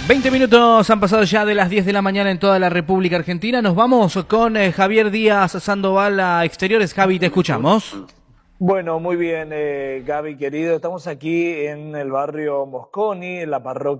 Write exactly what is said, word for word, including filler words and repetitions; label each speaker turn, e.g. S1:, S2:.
S1: veinte minutos han pasado ya de las diez de la mañana en toda la República Argentina. Nos vamos con eh, Javier Díaz Sandoval a Exteriores. Javi, te escuchamos.
S2: Bueno, muy bien, eh, Gaby, querido. Estamos aquí en el barrio Mosconi, en la parroquia